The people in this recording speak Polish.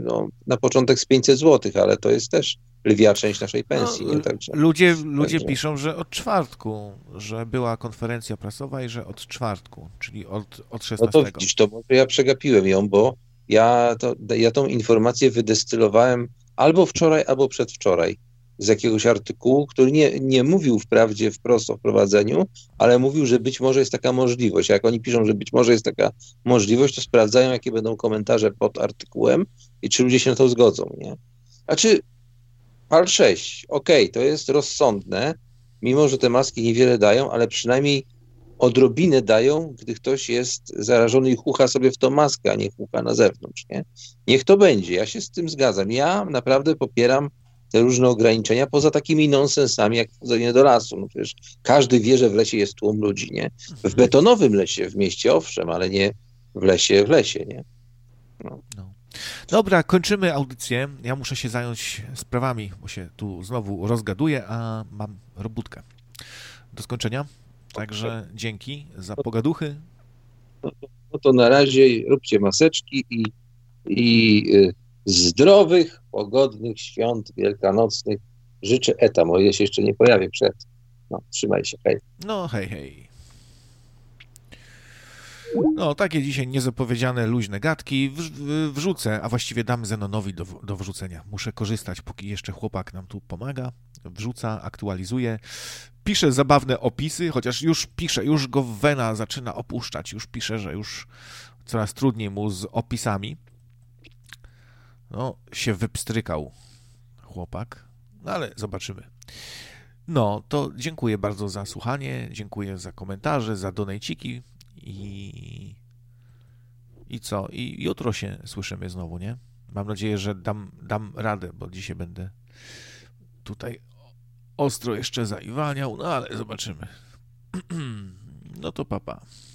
no, na początek z 500 zł, ale to jest też lwia część naszej pensji, nie? Ludzie Także. piszą, że od czwartku, że była konferencja prasowa i że od czwartku, czyli od No to 16. widzisz, to może ja przegapiłem ją, bo ja tą informację wydestylowałem albo wczoraj, albo przedwczoraj z jakiegoś artykułu, który nie mówił wprawdzie wprost o wprowadzeniu, ale mówił, że być może jest taka możliwość. A jak oni piszą, że być może jest taka możliwość, to sprawdzają, jakie będą komentarze pod artykułem i czy ludzie się na to zgodzą, nie? Znaczy, PAL 6, okej, to jest rozsądne, mimo że te maski niewiele dają, ale przynajmniej odrobinę dają, gdy ktoś jest zarażony i chucha sobie w tą maskę, a nie chucha na zewnątrz, nie? Niech to będzie, ja się z tym zgadzam. Ja naprawdę popieram te różne ograniczenia, poza takimi nonsensami, jak wchodzenie do lasu. No przecież każdy wie, że w lesie jest tłum ludzi, nie? W betonowym lesie, w mieście owszem, ale nie w lesie, nie? No. No. Dobra, kończymy audycję. Ja muszę się zająć sprawami, bo się tu znowu rozgaduję, a mam robótkę do skończenia. Także dzięki za pogaduchy. No to na razie róbcie maseczki i zdrowych, pogodnych świąt wielkanocnych życzę Etam, o ile się jeszcze nie pojawię przed. No, trzymaj się, hej. No hej, hej. No, takie dzisiaj niezapowiedziane, luźne gadki wrzucę, a właściwie dam Zenonowi do wrzucenia. Muszę korzystać, póki jeszcze chłopak nam tu pomaga. Wrzuca, aktualizuje. Pisze zabawne opisy, chociaż już pisze, już go wena zaczyna opuszczać. Już pisze, że już coraz trudniej mu z opisami. No, się wypstrykał chłopak, no ale zobaczymy. No, to dziękuję bardzo za słuchanie, dziękuję za komentarze, za donejciki i co? I jutro się słyszymy znowu, nie? Mam nadzieję, że dam radę, bo dzisiaj będę tutaj ostro jeszcze zaiwaniał, no ale zobaczymy. No to papa.